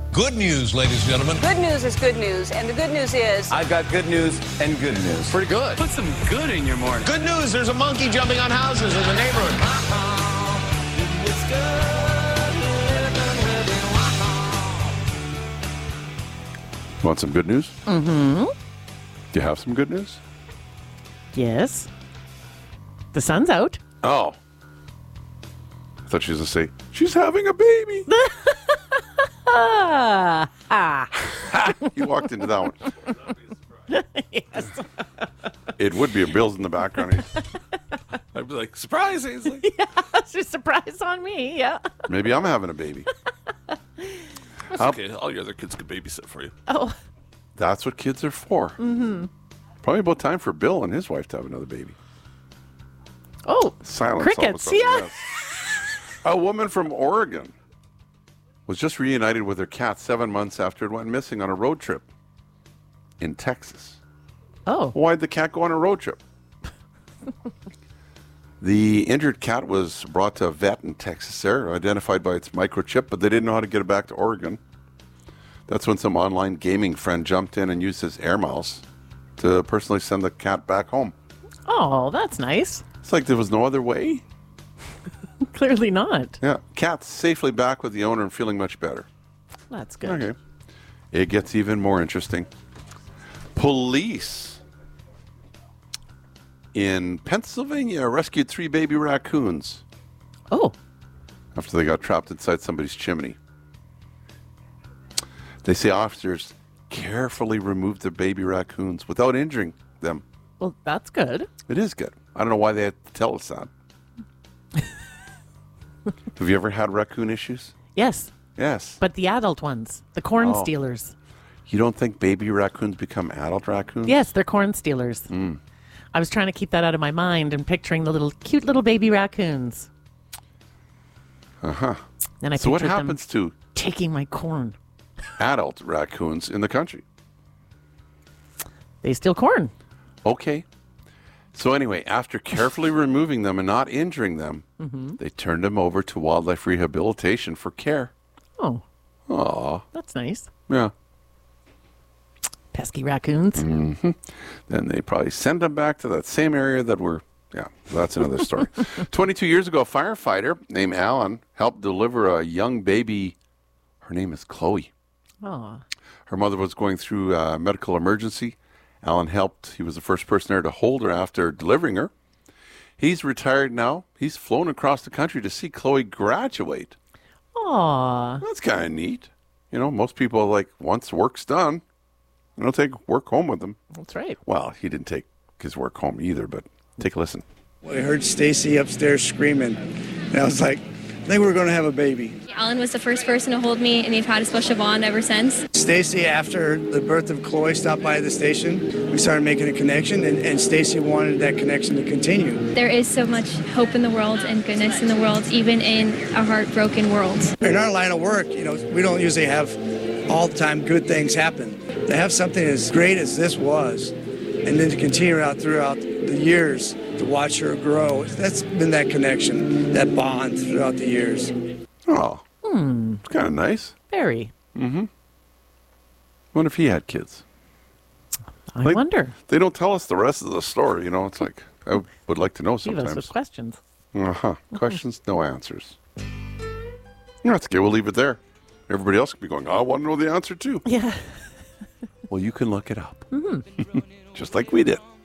Good news, ladies and gentlemen. Good news is good news, and the good news is... I've got good news and good news. Pretty good. Put some good in your morning. Good news, there's a monkey jumping on houses in the neighborhood. Want some good news? Mm-hmm. Do you have some good news? Yes. The sun's out. Oh. I thought she was going to say, she's having a baby. You walked into that one. Yes. It would be a Bill's in the background. I'd be like, surprise, Ainsley. Yeah, she's surprised on me, yeah. Maybe I'm having a baby. That's okay. All your other kids could babysit for you. Oh. That's what kids are for. Mm-hmm. Probably about time for Bill and his wife to have another baby. Oh. Silence. Crickets, yeah. Yes. A woman from Oregon was just reunited with her cat 7 months after it went missing on a road trip in Texas. Oh. Why'd the cat go on a road trip? The injured cat was brought to a vet in Texas there, identified by its microchip, but they didn't know how to get it back to Oregon. That's when some online gaming friend jumped in and used his air mouse to personally send the cat back home. Oh, that's nice. It's like there was no other way. Clearly not. Yeah, cat's safely back with the owner and feeling much better. That's good. Okay. It gets even more interesting. Police in Pennsylvania rescued 3 baby raccoons Oh. after they got trapped inside somebody's chimney. They say officers carefully removed the baby raccoons without injuring them. Well, that's good. It is good. I don't know why they had to tell us that. Have you ever had raccoon issues? Yes. Yes. But the adult ones, the corn Oh. stealers. You don't think baby raccoons become adult raccoons? Yes, they're corn stealers. I was trying to keep that out of my mind and picturing the cute little baby raccoons. Uh-huh. Then I So what pictured them happens to taking my corn. adult raccoons in the country? They steal corn. Okay. So anyway, after carefully removing them and not injuring them, they turned them over to wildlife rehabilitation for care. Oh, Aw. that's nice. Yeah. Pesky raccoons. Then they probably send them back to that same area that were, yeah, that's another story. 22 years ago, a firefighter named Alan helped deliver a young baby. Her name is Chloe. Oh, Her mother was going through a medical emergency. Alan helped. He was the first person there to hold her after delivering her. He's retired now. He's flown across the country to see Chloe graduate. aw. That's kind of neat. You know, most people are like, once work's done, they don't take work home with them. That's right. Well, he didn't take his work home either, but take a listen. I heard Stacy upstairs screaming, and I was like, I think we're going to have a baby. Alan was the first person to hold me, and we've had a special bond ever since. Stacy, after the birth of Chloe, stopped by the station. We started making a connection, and Stacy wanted that connection to continue. There is so much hope in the world and goodness in the world, even in a heartbroken world. In our line of work, you know, we don't usually have all the time good things happen. To have something as great as this was, and then to continue out throughout the years, to watch her grow, that's been that connection, that bond throughout the years. Oh, it's kind of nice. Very. Wonder if he had kids. I Like, wonder. They don't tell us the rest of the story, you know. It's like, I would like to know Leave us with sometimes. questions. Questions, no answers. That's okay. We'll leave it there. Everybody else could be going, I want to know the answer too. Yeah. Well, you can look it up. Just like we did.